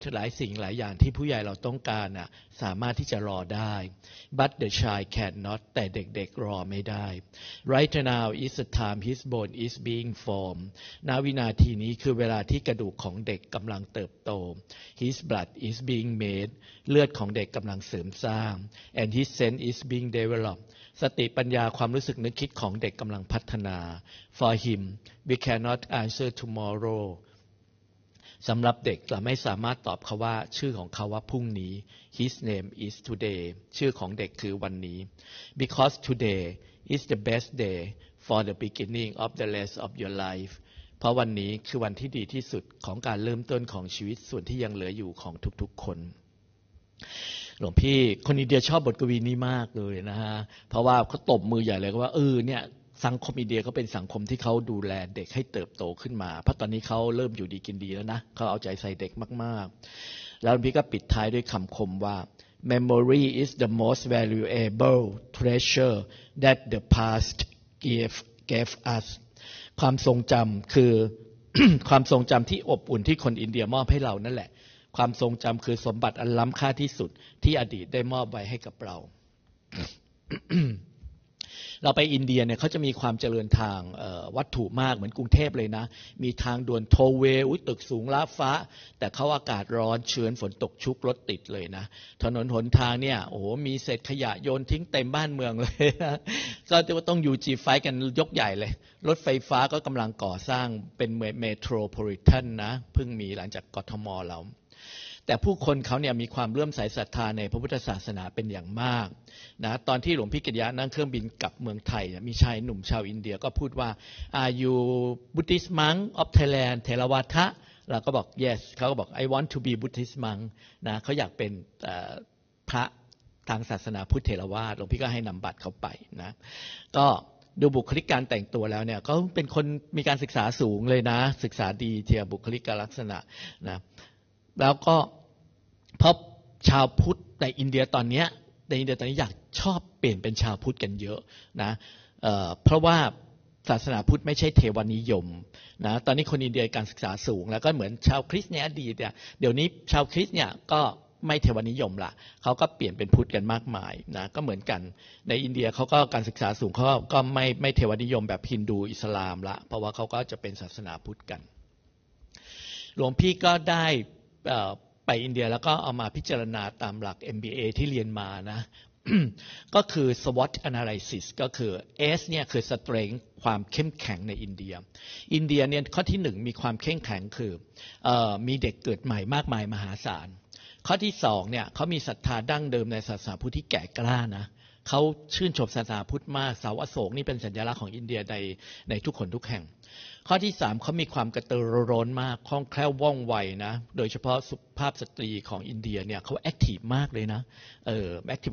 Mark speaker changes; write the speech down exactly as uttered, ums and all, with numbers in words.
Speaker 1: หลายสิ่งหลายอย่างที่ผู้ใหญ่เราต้องการน่ะสามารถที่จะรอได้ but the child cannot แต่เด็กๆรอไม่ได้ right now is the time his bone is being formed ณวินาทีนี้คือเวลาที่กระดูกของเด็กกำลังเติบโต his blood is being made เลือดของเด็กกำลังเสริมสร้าง and his sense is being developed สติปัญญาความรู้สึกนึกคิดของเด็กกำลังพัฒนา for him we cannot answer tomorrowสำหรับเด็กเราไม่สามารถตอบเขาว่าชื่อของเขาว่าพรุ่งนี้ His name is today ชื่อของเด็กคือวันนี้ because today is the best day for the beginning of the rest of your life เพราะวันนี้คือวันที่ดีที่สุดของการเริ่มต้นของชีวิตส่วนที่ยังเหลืออยู่ของทุกๆคนหลวงพี่คนอินเดียชอบบทกวีนี้มากเลยนะฮะเพราะว่าเขาตบมือใหญ่เลยว่าเออเนี่ยสังคมอินเดียก็เป็นสังคมที่เขาดูแลเด็กให้เติบโตขึ้นมาเพราะตอนนี้เขาเริ่มอยู่ดีกินดีแล้วนะเขาเอาใจใส่เด็กมากๆแล้วพี่ก็ปิดท้ายด้วยคำคมว่า memory is the most valuable treasure that the past gave gave us ความทรงจำคือ ความทรงจำที่อบอุ่นที่คนอินเดียมอบให้เรานั่นแหละความทรงจำคือสมบัติอันล้ำค่าที่สุดที่อดีตได้มอบไว้ให้กับเรา เราไปอินเดียเนี่ยเขาจะมีความเจริญทางวัตถุมากเหมือนกรุงเทพเลยนะมีทางด่วนโทเวย์ตึกสูงล้าฟ้าแต่เขาอากาศร้อนชื้นฝนตกชุกรถติดเลยนะถนนหนทางเนี่ยโอ้โหมีเศษขยะโยนทิ้งเต็มบ้านเมืองเลยนะก็ต้องยูจีไฟกันยกใหญ่เลยรถไฟฟ้าก็กำลังก่อสร้างเป็นเมโทรโพลิแทนนะเพิ่งมีหลังจากกทมเราแต่ผู้คนเขาเนี่ยมีความเลื่อมใสศรัทธาในพระพุทธศาสนาเป็นอย่างมากนะตอนที่หลวงพี่กิติยะนั่งเครื่องบินกลับเมืองไทยมีชายหนุ่มชาวอินเดียก็พูดว่า Are you Buddhist monk of Thailand เทรวาทะเราก็บอก Yes เขาก็บอก I want to be Buddhist monk นะเขาอยากเป็นพระทางศาสนาพุทธเทรวาทหลวงพี่ก็ให้นำบัตรเขาไปนะก็ดูบุคลิกการแต่งตัวแล้วเนี่ยก็เป็นคนมีการศึกษาสูงเลยนะศึกษาดีเทียบบุคลิกลักษณะนะแล้วก็เพราะชาวพุทธในอินเดียตอนนี้ในอินเดียตอนนี้อยากชอบเปลี่ยนเป็นชาวพุทธกันเยอะนะเอ่อเพราะว่าศาสนาพุทธไม่ใช่เทวนิยมนะตอนนี้คนอินเดียการศึกษาสูงแล้วก็เหมือนชาวคริสต์ในอดีตเนี่ยเดี๋ยวนี้ชาวคริสต์เนี่ยก็ไม่เทวนิยมละเขาก็เปลี่ยนเป็นพุทธกันมากมายนะก็เหมือนกันในอินเดียเขาก็การศึกษาสูงเขาก็ไม่ไม่เทวนิยมแบบฮินดูอิสลามละเพราะว่าเขาก็จะเป็นศาสนาพุทธกันหลวงพี่ก็ได้ไปอินเดียแล้วก็เอามาพิจารณาตามหลัก เอ็ม บี เอ ที่เรียนมานะ ก็คือ สวอต analysis ก็คือ S เนี่ยคือ strength ความเข้มแข็งในอินเดียอินเดียเนี่ยข้อที่หนึ่งมีความเข้มแข็งคือเอ่อมีเด็กเกิดใหม่มากมายมหาศาลข้อที่สองเนี่ยเขามีศรัทธาดั้งเดิมในศาสนาพุทธที่แก่กล้านะเขาชื่นชมศาสนาพุทธมากเสาอโศกนี่เป็นสัญลักษณ์ของอินเดียในในทุกคนทุกแห่งข้อที่สามเขามีความกระตือรือร้นมากคล่องแคล่วว่องไวนะโดยเฉพาะสุภาพสตรีของอินเดียเนี่ยเขาแอคทีฟมากเลยนะเออแอคทีฟ